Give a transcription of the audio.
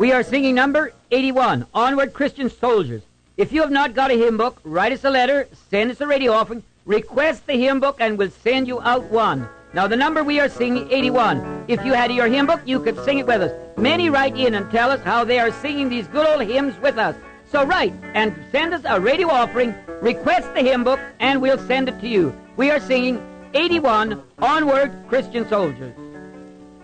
We are singing number 81, Onward Christian Soldiers. If you have not got a hymn book, write us a letter, send us a radio offering, request the hymn book, and we'll send you out one. Now, the number we are singing, 81. If you had your hymn book, you could sing it with us. Many write in and tell us how they are singing these good old hymns with us. So write and send us a radio offering, request the hymn book, and we'll send it to you. We are singing 81, Onward Christian Soldiers.